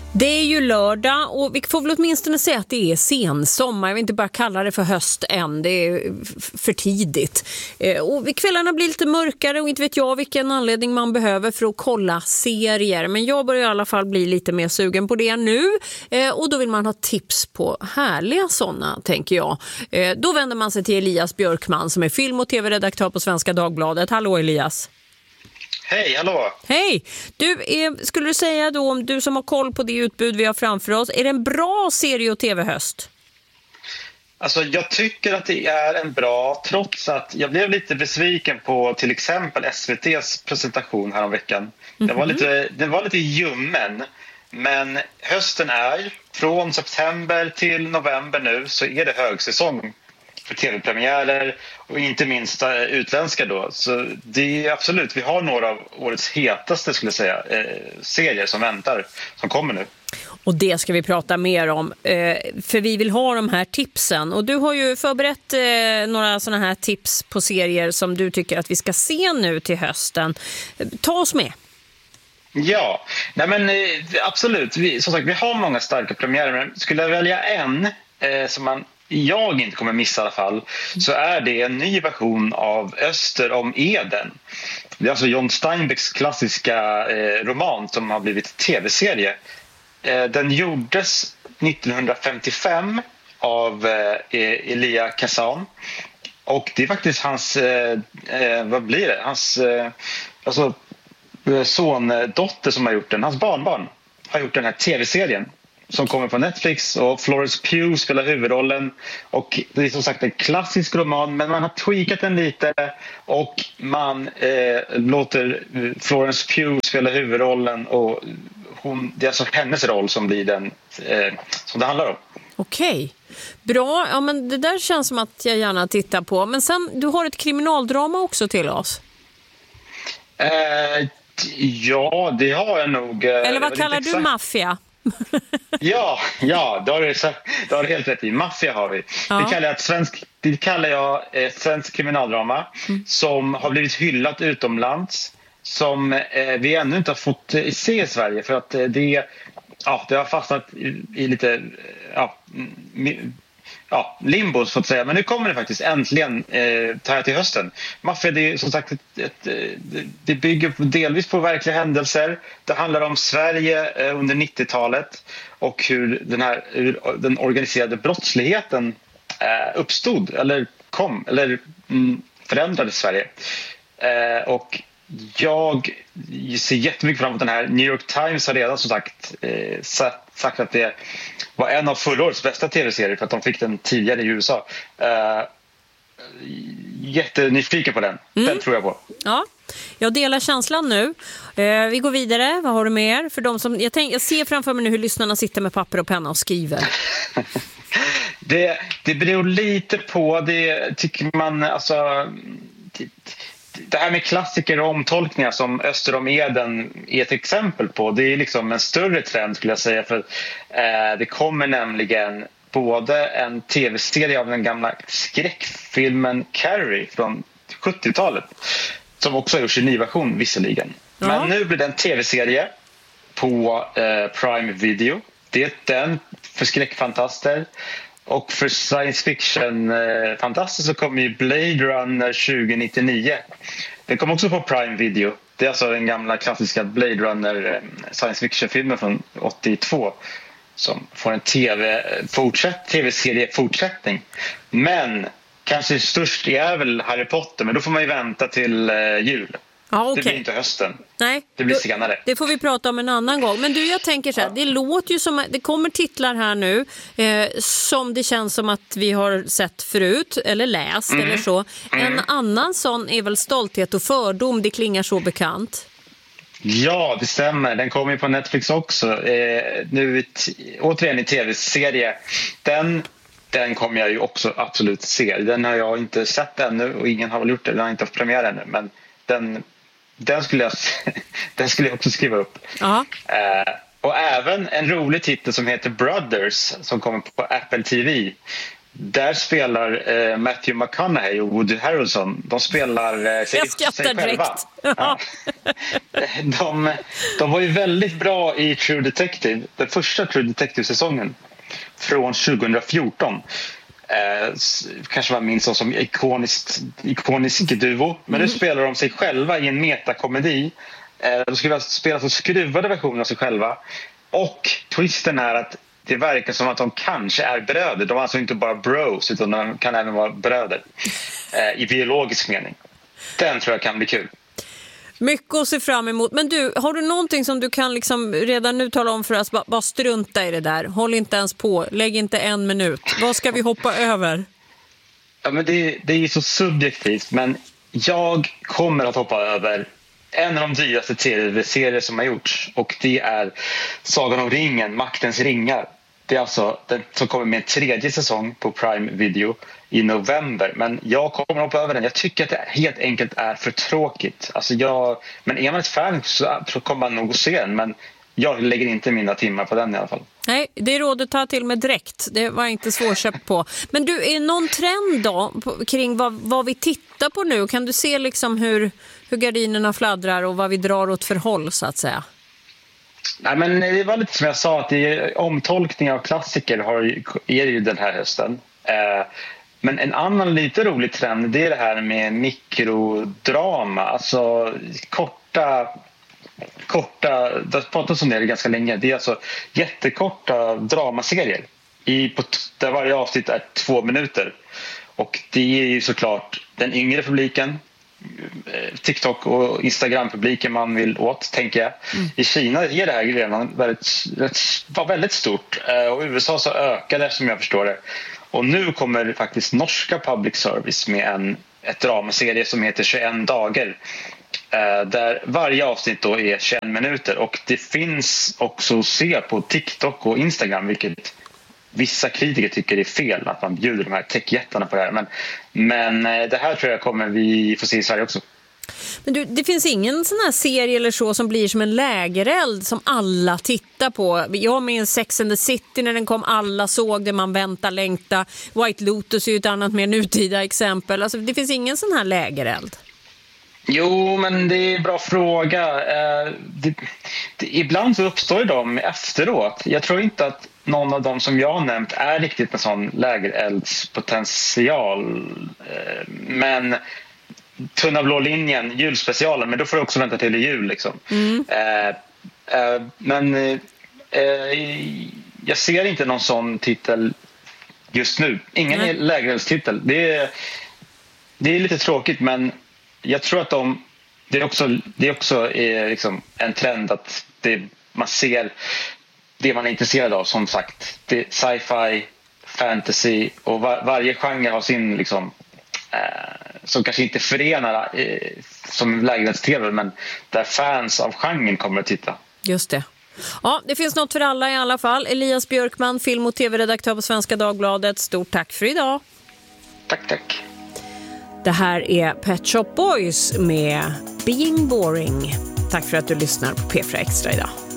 Det är ju lördag och vi får väl åtminstone säga att det är sensommar. Jag vill inte bara kalla det för höst än, det är för tidigt. Och kvällarna blir lite mörkare och inte vet jag vilken anledning man behöver för att kolla serier. Men jag börjar i alla fall bli lite mer sugen på det nu. Och då vill man ha tips på härliga sådana, tänker jag. Då vänder man sig till Elias Björkman som är film- och tv-redaktör på Svenska Dagbladet. Hallå Elias! Hej, hallå! Hej! Skulle du säga då, om du som har koll på det utbud vi har framför oss, är det en bra serie- och tv-höst? Alltså jag tycker att det är en bra, trots att jag blev lite besviken på till exempel SVT:s presentation här om veckan. Den var lite ljummen, men hösten är, från september till november nu, så är det högsäsong för tv-premiärer och inte minst utländska då. Så det är absolut, vi har några av årets hetaste skulle jag säga serier som väntar, som kommer nu. Och det ska vi prata mer om, för vi vill ha de här tipsen. Och du har ju förberett några sådana här tips på serier som du tycker att vi ska se nu till hösten. Ta oss med. Ja, nej men absolut. Som sagt, vi har många starka premiärer, men skulle jag välja en som jag inte kommer missa i alla fall, så är det en ny version av Öster om Eden. Det är alltså John Steinbecks klassiska roman som har blivit tv-serie. Den gjordes 1955 av Elia Kazan, och det är faktiskt hans sondotter som har gjort den. Hans barnbarn har gjort den här tv-serien som kommer på Netflix, och Florence Pugh spelar huvudrollen, och det är som sagt en klassisk roman, men man har tweakat den lite och man låter Florence Pugh spela huvudrollen, och det är alltså hennes roll som blir den som det handlar om. Okej, bra. Ja, men det där känns som att jag gärna tittar på. Men sen, du har ett kriminaldrama också till oss. Ja, det har jag nog. Eller vad kallar du maffia? Ja, då har du helt rätt i. Maffia har vi. Ja. Det kallar jag svensk kriminaldrama som har blivit hyllat utomlands, som vi ännu inte har fått se i Sverige, för att det har fastnat i lite limbo så att säga. Men nu kommer det faktiskt äntligen här till hösten. Maffia, det är som sagt det bygger delvis på verkliga händelser. Det handlar om Sverige under 90-talet och hur den organiserade brottsligheten uppstod eller förändrade Sverige. Och jag ser jättemycket fram emot den här. New York Times har redan som sagt att det var en av förra årets bästa tv-serier, för att de fick den tidigare i USA. Jättenyfiken på den. Den tror jag på. Ja, jag delar känslan nu. Vi går vidare. Vad har du mer? För de som, jag ser framför mig nu hur lyssnarna sitter med papper och penna och skriver. Det beror lite på. Det tycker man, alltså... Det här med klassiker och omtolkningar som Öster om Eden är ett exempel på, det är liksom en större trend skulle jag säga, för det kommer nämligen både en tv-serie av den gamla skräckfilmen Carrie från 70-talet som också har gjorts i ny version visserligen. Ja. Men nu blir det en tv-serie på Prime Video. Det är den för skräckfantaster. Och för science fiction-fantaster så kommer ju Blade Runner 2099. Den kommer också på Prime Video. Det är alltså den gamla klassiska Blade Runner science fiction-filmen från 82 som får en tv-serie-fortsättning. Men kanske störst är väl Harry Potter, men då får man ju vänta till jul. Ja, okay. Det blir inte hösten. Nej, det blir senare. Det får vi prata om en annan gång. Men du, jag tänker så här, det låter ju som det kommer titlar här nu som det känns som att vi har sett förut eller läst eller så. En annan sån är väl Stolthet och fördom, det klingar så bekant. Ja, det stämmer. Den kommer ju på Netflix också. Nu återigen i tv-serie. Den kommer jag ju också absolut se. Den har jag inte sett ännu och ingen har väl gjort det. Den har inte haft premiär ännu, men den skulle jag också skriva upp. Och även en rolig titel som heter Brothers som kommer på Apple TV. där spelar Matthew McConaughey och Woody Harrelson. De spelar sig själva. Ja. De var ju väldigt bra i True Detective. Den första True Detective-säsongen från 2014. Kanske man minns som ikonisk duo. Men nu spelar de sig själva i en metakomedi. De skulle spela så skruvade versioner av sig själva. Och twisten är att det verkar som att de kanske är bröder. De är alltså inte bara bros, utan de kan även vara bröder. I biologisk mening. Den tror jag kan bli kul. Mycket att se fram emot. Men du, har du någonting som du kan liksom redan nu tala om för oss? Bara strunta i det där. Håll inte ens på. Lägg inte 1 minut. Vad ska vi hoppa över? Ja, men det är ju så subjektivt. Men jag kommer att hoppa över en av de dyraste tv-serier som har gjorts. Och det är Sagan om ringen, Maktens ringar. Det är alltså den som kommer med en 3:e säsong på Prime Video i november. Men jag kommer att hoppa över den. Jag tycker att det helt enkelt är för tråkigt. Alltså men är man ett fan så kommer man nog att se den. Men jag lägger inte mina timmar på den i alla fall. Nej, det är rådet ta till med direkt. Det var inte svårköpt på. Men du, är någon trend då kring vad vi tittar på nu? Kan du se liksom hur gardinerna fladdrar och vad vi drar åt för håll så att säga? Nej, men det var lite som jag sa, att det är omtolkning av klassiker är det ju den här hösten. Men en annan lite rolig trend, det är det här med mikrodrama. Alltså korta, det har pratats om det ganska länge. Det är alltså jättekorta dramaserier där varje avsnitt är 2 minuter. Och det är ju såklart den yngre publiken, TikTok och Instagram-publiken man vill åt, tänker jag. I Kina är det här redan väldigt stort. Och i USA så ökar det, som jag förstår det. Och nu kommer faktiskt norska public service med ett dramaserie som heter 21 dagar. Där varje avsnitt då är 21 minuter. Och det finns också att se på TikTok och Instagram, vilket vissa kritiker tycker är fel, att man bjuder de här techjättarna på det här. Men det här tror jag kommer vi få se i Sverige också. Men du, det finns ingen sån här serie eller så som blir som en lägereld som alla tittar på. Jag minns Sex and the City när den kom, alla såg det, man väntar, längta. White Lotus är ju ett annat mer nutida exempel. Alltså, det finns ingen sån här lägereld. Jo, men det är en bra fråga. Ibland så uppstår de efteråt. Jag tror inte att någon av dem som jag har nämnt är riktigt en sån lägereldspotential. Men Tunna blå linjen, julspecialen, men då får du också vänta till jul liksom. Men jag ser inte någon sån titel just nu. Ingen lägereldstitel. Det är lite tråkigt, men jag tror att det är också liksom en trend att man ser det man är intresserad av, som sagt. Det är sci-fi, fantasy och varje genre har sin liksom, som kanske inte förenar som lägenhets-tv, men där fans av genren kommer att titta. Just det. Ja, det finns något för alla i alla fall. Elias Björkman, film- och tv-redaktör på Svenska Dagbladet. Stort tack för idag. Tack. Det här är Pet Shop Boys med Being Boring. Tack för att du lyssnar på P4 Extra idag.